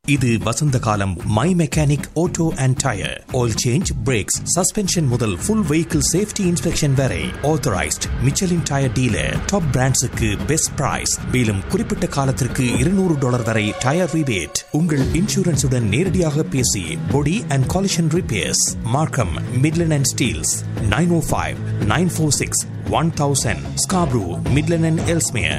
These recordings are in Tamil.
இது வசந்த காலம். My mechanic auto and tyre oil change, breaks, suspension முதல் ஃபுல் வெஹிக்கிள் சேஃப்டி இன்ஸ்பெக்ஷன் வரை authorised Michelin tyre dealer. Top பிராண்ட்ஸுக்கு best price. மேலும் குறிப்பிட்ட காலத்திற்கு $200 வரை டயர் ரிபேட். உங்கள் இன்சூரன்ஸுடன் நேரடியாக பேசி பொடி அண்ட் காலிஷன் ரிப்பேர்ஸ். மார்க்கம், Midland and Steeles. 905-946-1000. Scarborough, Midland and Ellesmere.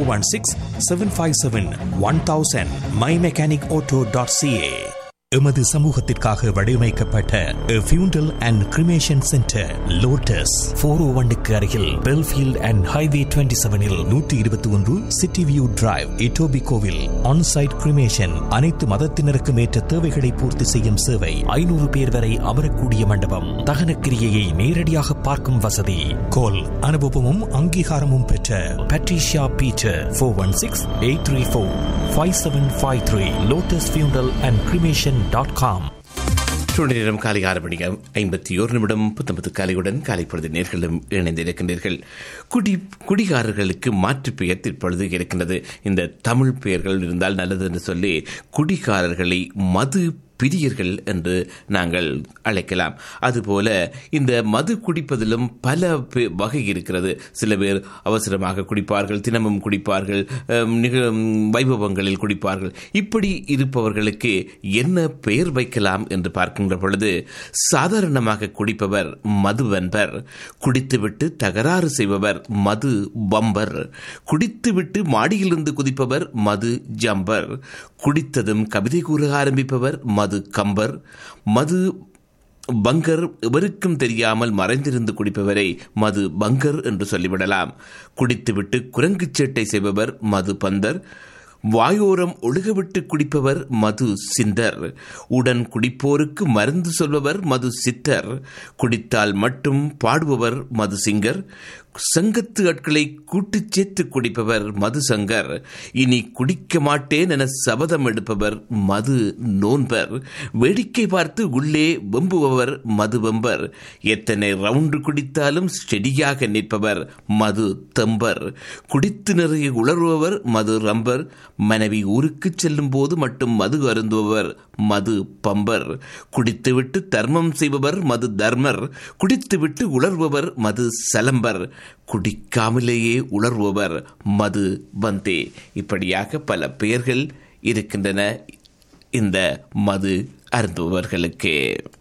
416-757-1000. mymechanicauto.ca. எமது சமூகத்திற்காக வடிவமைக்கப்பட்ட ஃபியூண்டல் அண்ட் கிரிமேஷன் சென்டர் லோட்டஸ் 401க்கு அருகில் Belfield and highway 27இல் 121 city view drive, இட்டோபிகோவில். Onsite cremation, அனைத்து மதத்தினருக்கும் ஏற்ற தேவைகளை பூர்த்தி செய்யும் சேவை. 500 பேர் வரை அமரக்கூடிய மண்டபம். தகனக்கிரியையை நேரடியாக பார்க்கும் வசதி. கோல் அனுபவமும் அங்கீகாரமும் பெற்ற பட்ரிஷியா பீட்டர். 416-834-5753. லோட்டஸ் ஃபியூண்டல் அண்ட் கிரிமேஷன் .com. நேரம் காலை 6:51 காலையுடன் காலை பொழுது நேர்களும் இணைந்திருக்கின்றீர்கள். குடிகாரர்களுக்கு மாற்று பெயர் இப்பொழுது இருக்கின்றது. இந்த தமிழ் பெயர்கள் இருந்தால் நல்லது என்று சொல்லி குடிகாரர்களை மது பிரியர்கள் என்று நாங்கள் அழைக்கலாம். அதுபோல இந்த மது குடிப்பதிலும் பல வகை இருக்கிறது. சில பேர் அவசரமாக குடிப்பார்கள், தினமும் குடிப்பார்கள், வைபவங்களில் குடிப்பார்கள். இப்படி இருப்பவர்களுக்கு என்ன பெயர் வைக்கலாம் என்று பார்க்கின்ற பொழுது, சாதாரணமாக குடிப்பவர் மதுவன்பர், குடித்துவிட்டு தகராறு செய்பவர் மது பம்பர், குடித்துவிட்டு மாடியிலிருந்து குதிப்பவர் மது ஜம்பர், குடித்ததும் கவிதை கூற ஆரம்பிப்பவர் மது கம்பர், மது பங்கர், எவருக்கும் தெரியாமல் மறைந்திருந்து குடிப்பவரை மது பங்கர் என்று சொல்லிவிடலாம். குடித்துவிட்டு குரங்கு சேட்டை செய்பவர் மது பந்தர், வாயோரம் ஒழுகவிட்டு குடிப்பவர் மது சிந்தர், உடன் குடிப்போருக்கு மருந்து சொல்பவர் மது சித்தர், குடித்தால் மட்டும் பாடுபவர் மது சிங்கர், சங்கத்து ஆட்களை கூட்டு சேர்த்து குடிப்பவர் மது சங்கர், இனி குடிக்க மாட்டேன் என சபதம் எடுப்பவர் மது நோன்பர், வேடிக்கை பார்த்து உள்ளே வெம்புபவர் மது வெம்பர், எத்தனை ரவுண்டு குடித்தாலும் ஸ்டெடியாக நிற்பவர் மது தெம்பர், குடித்து நிறைய உளறுபவர் மது ரம்பர், மனைவி ஊருக்கு செல்லும் போது மட்டும் மது அருந்துபவர் மது பம்பர், குடித்துவிட்டு தர்மம் செய்பவர் மது தர்மர், குடித்துவிட்டு உளர்பவர் மது சலம்பர், குடிக்காமலேயே உணர்பவர் மது பந்தே. இப்படியாக பல பெயர்கள் இருக்கின்றன இந்த மது அருந்துபவர்களுக்கு.